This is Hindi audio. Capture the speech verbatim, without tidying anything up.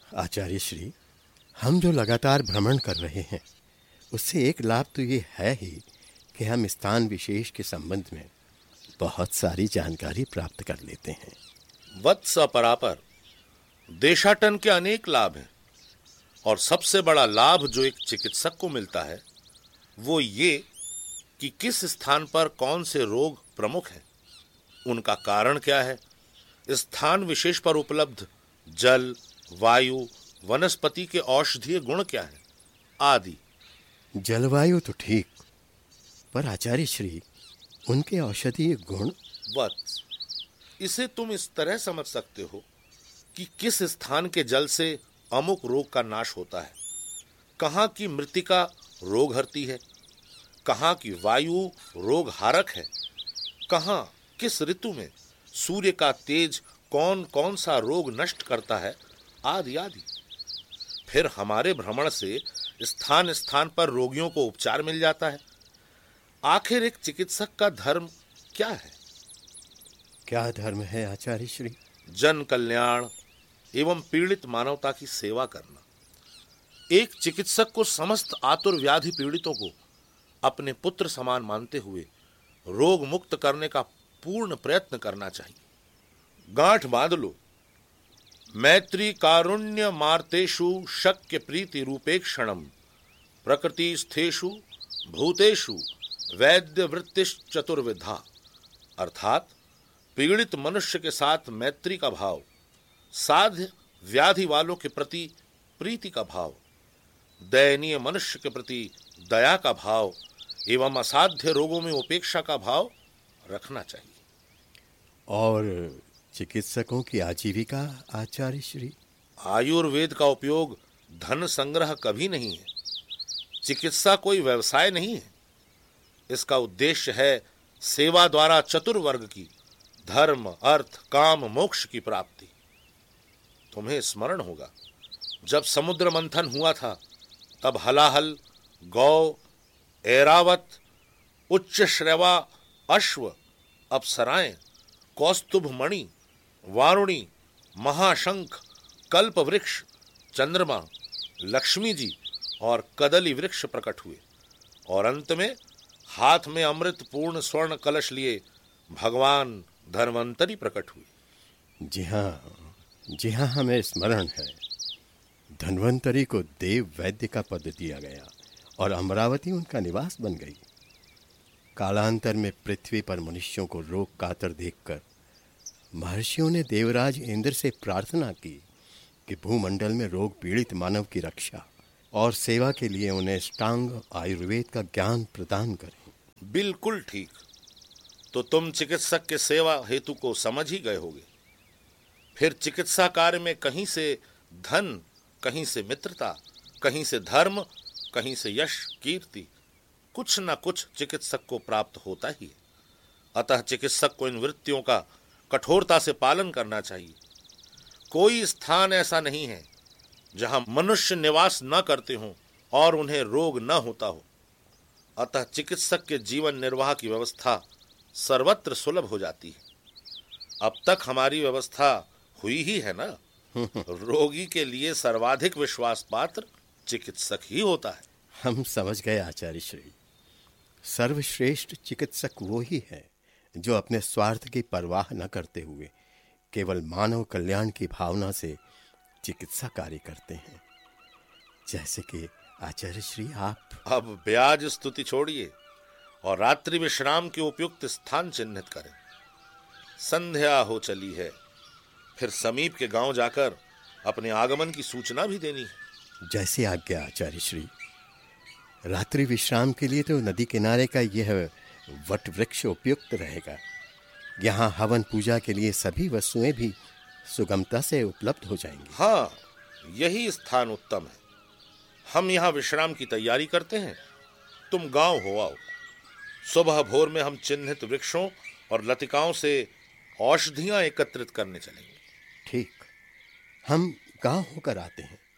आचार्य श्री, हम जो लगातार भ्रमण कर रहे हैं उससे एक लाभ तो ये है ही कि हम स्थान विशेष के संबंध में बहुत सारी जानकारी प्राप्त कर लेते हैं। वत्स अपरापर, देशाटन के अनेक लाभ हैं और सबसे बड़ा लाभ जो एक चिकित्सक को मिलता है वो ये कि किस स्थान पर कौन से रोग प्रमुख हैं, उनका कारण क्या है, स्थान विशेष पर उपलब्ध जल, वायु, वनस्पति के औषधीय गुण क्या है आदि। जलवायु तो ठीक, पर आचार्य श्री उनके औषधीय गुण? वत्स, इसे तुम इस तरह समझ सकते हो कि किस स्थान के जल से अमुक रोग का नाश होता है, कहाँ की मृत्तिका रोग हरती है, कहाँ की वायु रोग हारक है, कहाँ किस ऋतु में सूर्य का तेज कौन कौन सा रोग नष्ट करता है आदि आदि। फिर हमारे भ्रमण से स्थान स्थान पर रोगियों को उपचार मिल जाता है। आखिर एक चिकित्सक का धर्म क्या है? क्या धर्म है आचार्य श्री? जन कल्याण एवं पीड़ित मानवता की सेवा करना। एक चिकित्सक को समस्त आतुर व्याधि पीड़ितों को अपने पुत्र समान मानते हुए रोग मुक्त करने का पूर्ण प्रयत्न करना चाहिए। गांठ बांध लो, मैत्री कारुण्य मार्तेषु शक्य प्रीति रूपेक्षणम प्रकृति स्थेषु भूतेषु वैद्य वृत्तिश्च चतुर्विधा। अर्थात पीड़ित मनुष्य के साथ मैत्री का भाव, साध्य व्याधि वालों के प्रति प्रीति का भाव, दयनीय मनुष्य के प्रति दया का भाव एवं असाध्य रोगों में उपेक्षा का भाव रखना चाहिए। और चिकित्सकों की आजीविका आचार्य श्री? आयुर्वेद का उपयोग धन संग्रह कभी नहीं है। चिकित्सा कोई व्यवसाय नहीं है। इसका उद्देश्य है सेवा द्वारा चतुर्वर्ग की धर्म, अर्थ, काम, मोक्ष की प्राप्ति। तुम्हें स्मरण होगा जब समुद्र मंथन हुआ था तब हलाहल, गौ, ऐरावत, उच्च श्रवा, अश्व, अप्सराएं, कौस्तुभ मणि, वारुणी, महाशंख, कल्प वृक्ष, चंद्रमा, लक्ष्मी जी और कदली वृक्ष प्रकट हुए और अंत में हाथ में अमृत पूर्ण स्वर्ण कलश लिए भगवान धन्वंतरी प्रकट हुए। जी हाँ, जी हाँ, हमें स्मरण है। धन्वंतरी को देव वैद्य का पद दिया गया और अमरावती उनका निवास बन गई। कालांतर में पृथ्वी पर मनुष्यों को रोग कातर देखकर महर्षियों ने देवराज इंद्र से प्रार्थना की कि भूमंडल में रोग पीड़ित मानव की रक्षा और सेवा के लिए उन्हें अष्टांग आयुर्वेद का ज्ञान प्रदान करें। बिल्कुल ठीक। तो तुम चिकित्सक के सेवा हेतु को समझ ही गए होगे। फिर चिकित्सा कार्य में कहीं से धन, कहीं से मित्रता, कहीं से धर्म, कहीं से यश कीर्ति, कुछ न कुछ चिकित्सक को प्राप्त होता ही है। अतः चिकित्सक को इन वृत्तियों का कठोरता से पालन करना चाहिए। कोई स्थान ऐसा नहीं है जहां मनुष्य निवास न करते हों और उन्हें रोग न होता हो। अतः चिकित्सक के जीवन निर्वाह की व्यवस्था सर्वत्र सुलभ हो जाती है। अब तक हमारी व्यवस्था हुई ही है ना। रोगी के लिए सर्वाधिक विश्वास पात्र चिकित्सक ही होता है। हम समझ गए आचार्य श्री। सर्वश्रेष्ठ चिकित्सक वो ही है जो अपने स्वार्थ की परवाह न करते हुए केवल मानव कल्याण की भावना से चिकित्सा कार्य करते हैं, जैसे कि आचार्य श्री आप। अब ब्याज स्तुति छोड़िए और रात्रि विश्राम के उपयुक्त स्थान चिन्हित करें। संध्या हो चली है, फिर समीप के गांव जाकर अपने आगमन की सूचना भी देनी है। जैसे आज्ञा आचार्य श्री। रात्रि विश्राम के लिए तो नदी किनारे का यह वट वृक्ष उपयुक्त रहेगा। यहाँ हवन पूजा के लिए सभी वस्तुएं भी सुगमता से उपलब्ध हो जाएंगी। हाँ, यही स्थान उत्तम है। हम यहाँ विश्राम की तैयारी करते हैं, तुम गांव हो आओ। सुबह भोर में हम चिन्हित वृक्षों और लतिकाओं से औषधियां एकत्रित करने चलेंगे। ठीक, हम गांव होकर आते हैं।